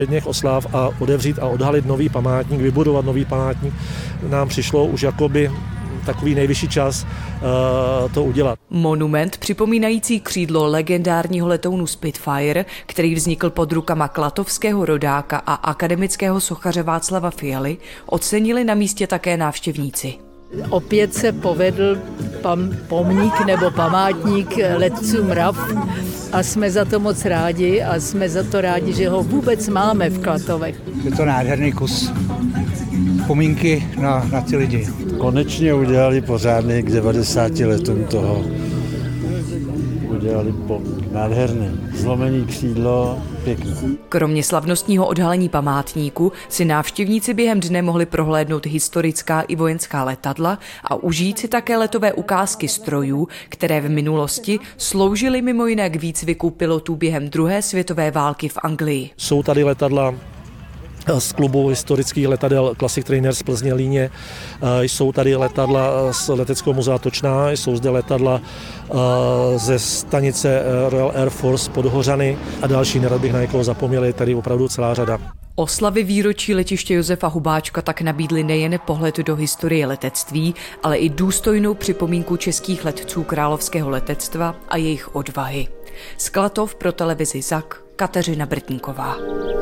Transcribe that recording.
jedněch oslav a otevřít a odhalit nový památník, vybudovat nový památník, nám přišlo už jakoby takový nejvyšší čas to udělat. Monument připomínající křídlo legendárního letounu Spitfire, který vznikl pod rukama klatovského rodáka a akademického sochaře Václava Fialy, ocenili na místě také návštěvníci. Opět se povedl pomník nebo památník letcům RAF a jsme za to moc rádi a jsme za to rádi, že ho vůbec máme v Klatovech. Je to nádherný kus vzpomínky na ty lidi. Konečně udělali pořádný k 90 letům toho. Udělali nádherný. Zlomený křídlo, pěkný. Kromě slavnostního odhalení památníku si návštěvníci během dne mohli prohlédnout historická i vojenská letadla a užít si také letové ukázky strojů, které v minulosti sloužily mimo jiné k výcviku pilotů během druhé světové války v Anglii. Jsou tady letadla z klubu historických letadel Classic Trainers z Plzně Líně, jsou tady letadla z leteckého muzea Točná, jsou zde letadla ze stanice Royal Air Force Podhořany a další, nerad bych na někoho zapomněl, je tady opravdu celá řada. Oslavy výročí letiště Josefa Hubáčka tak nabídly nejen pohled do historie letectví, ale i důstojnou připomínku českých letců královského letectva a jejich odvahy. Z Klatov pro televizi ZAK Kateřina Brtníková.